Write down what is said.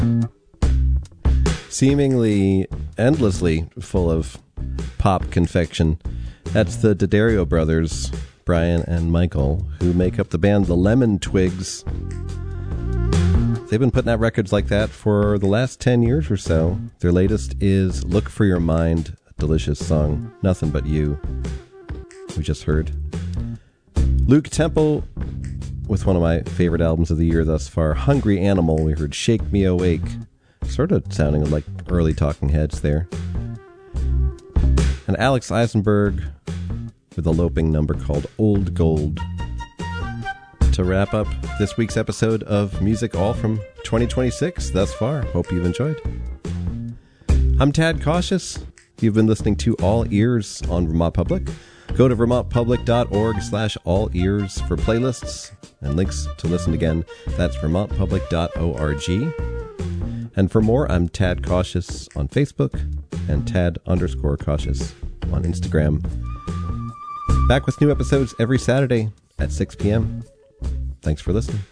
Seemingly endlessly full of pop confection. That's the D'Addario brothers, Brian and Michael, who make up the band The Lemon Twigs. They've been putting out records like that for the last 10 years or so. Their latest is Look for Your Mind, a delicious song, Nothing But You, we just heard. Luke Temple with one of my favorite albums of the year thus far, Hungry Animal. We heard Shake Me Awake, sort of sounding like early Talking Heads there. And Alex Eisenberg with a loping number called Old Gold. To wrap up this week's episode of Music All from 2026 thus far. Hope you've enjoyed. I'm Tad Cautious. You've been listening to All Ears on Vermont Public. Go to vermontpublic.org/all ears for playlists and links to listen again. That's vermontpublic.org. And for more, I'm Tad Cautious on Facebook and Tad_Cautious on Instagram. Back with new episodes every Saturday at 6 p.m. Thanks for listening.